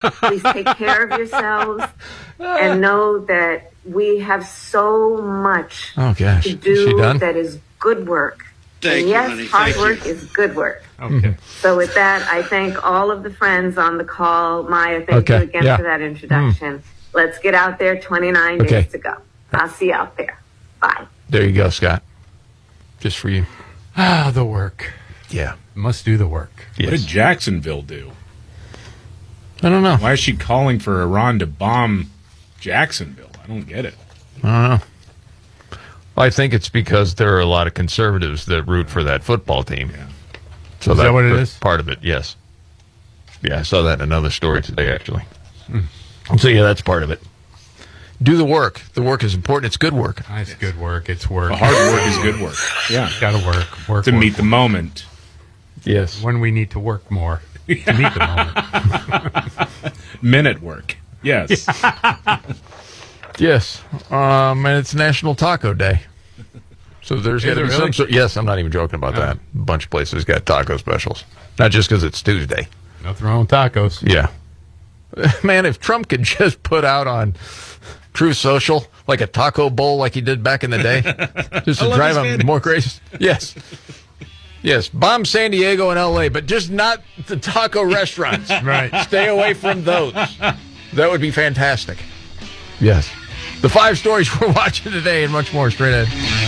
Please take care of yourselves and know that we have so much to do that is good work. Thank you, yes, honey. hard Thank work you. is good work. Okay. So with that, I thank all of the friends on the call. Maya, thank you again for that introduction. Let's get out there. 29 days to go. I'll see you out there. Bye. There you go, Scott. Just for you. The work. Yeah. Must do the work. Yes. What did Jacksonville do? I don't know. Why is she calling for Iran to bomb Jacksonville? I don't get it. I don't know. I think it's because there are a lot of conservatives that root for that football team. Yeah. So Is that what it is? Part of it, yes. Yeah, I saw that in another story today, actually. So, yeah, that's part of it. Do the work. The work is important. It's good work. It's good work. It's work. Hard work is good work. Yeah. Got to work. To meet the moment. Yes. When we need to work more to meet the moment. Minute work. Yes. Yes. And it's National Taco Day. So there's got to be some sort. Yes, I'm not even joking about that. A bunch of places got taco specials. Not just because it's Tuesday. Nothing wrong with tacos. Yeah. Man, if Trump could just put out on True Social like a taco bowl like he did back in the day, just to drive him more crazy. Yes. Yes. Bomb San Diego and L.A., but just not the taco restaurants. Right. Stay away from those. That would be fantastic. Yes. The 5 stories we're watching today and much more straight ahead.